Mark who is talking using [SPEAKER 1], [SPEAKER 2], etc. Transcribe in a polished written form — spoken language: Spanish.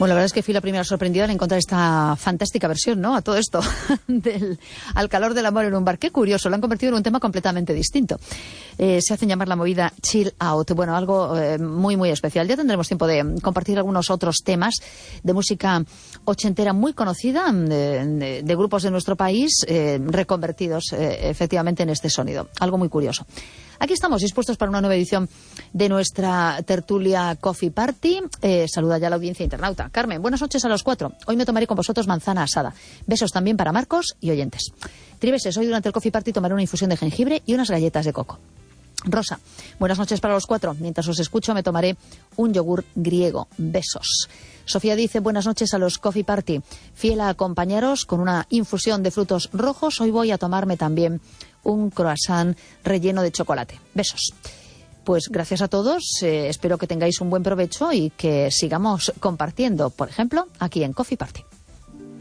[SPEAKER 1] Bueno, la verdad es que fui la primera sorprendida al encontrar esta fantástica versión, ¿no?, a todo esto del Al calor del amor en un bar. Qué curioso, lo han convertido en un tema completamente distinto. Se hacen llamar la movida chill out. Bueno, algo muy, muy especial. Ya tendremos tiempo de compartir algunos otros temas de música ochentera muy conocida, de grupos de nuestro país, reconvertidos efectivamente en este sonido. Algo muy curioso. Aquí estamos dispuestos para una nueva edición de nuestra tertulia Coffee Party. Saluda ya a la audiencia internauta. Carmen, buenas noches a los 4. Hoy me tomaré con vosotros manzana asada. Besos también para Marcos y oyentes. Tribeses, hoy durante el Coffee Party tomaré una infusión de jengibre y unas galletas de coco. Rosa, buenas noches para los 4. Mientras os escucho me tomaré un yogur griego. Besos. Sofía dice, buenas noches a los Coffee Party. Fiel a acompañaros con una infusión de frutos rojos, hoy voy a tomarme también un croissant relleno de chocolate. Besos. Pues gracias a todos, espero que tengáis un buen provecho y que sigamos compartiendo, por ejemplo, aquí en Coffee Party.